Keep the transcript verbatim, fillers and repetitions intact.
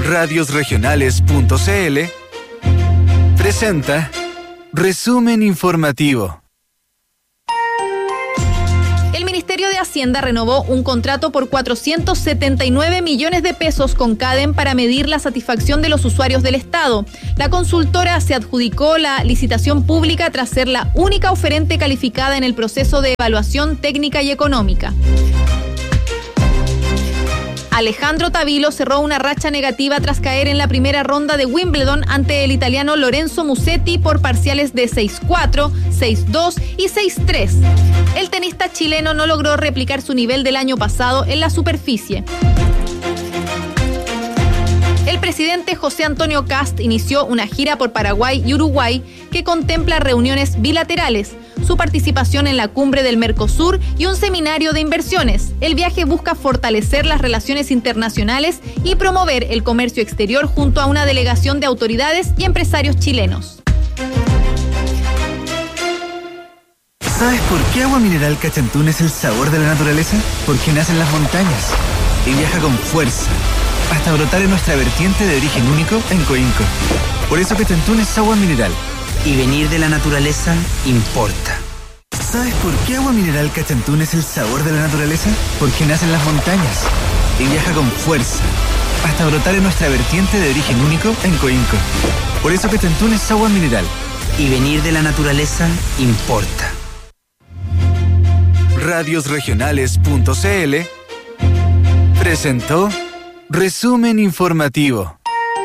radios regionales punto c l presenta Resumen Informativo. El Ministerio de Hacienda renovó un contrato por cuatrocientos setenta y nueve millones de pesos con Cadem para medir la satisfacción de los usuarios del Estado. La consultora se adjudicó la licitación pública tras ser la única oferente calificada en el proceso de evaluación técnica y económica. Alejandro Tavilo cerró una racha negativa tras caer en la primera ronda de Wimbledon ante el italiano Lorenzo Musetti por parciales de seis cuatro, seis dos y seis tres. El tenista chileno no logró replicar su nivel del año pasado en la superficie. El presidente José Antonio Kast inició una gira por Paraguay y Uruguay que contempla reuniones bilaterales, su participación en la cumbre del Mercosur y un seminario de inversiones. El viaje busca fortalecer las relaciones internacionales y promover el comercio exterior junto a una delegación de autoridades y empresarios chilenos. ¿Sabes por qué Agua Mineral Cachantún es el sabor de la naturaleza? Porque nace en las montañas y viaja con fuerza hasta brotar en nuestra vertiente de origen único en Coinco. Por eso Cachantún es agua mineral. Y venir de la naturaleza importa. ¿Sabes por qué Agua Mineral Cachantún es el sabor de la naturaleza? Porque nace en las montañas y viaja con fuerza hasta brotar en nuestra vertiente de origen único en Coinco. Por eso Cachantún es agua mineral. Y venir de la naturaleza importa. radios regionales punto c l presentó Resumen Informativo.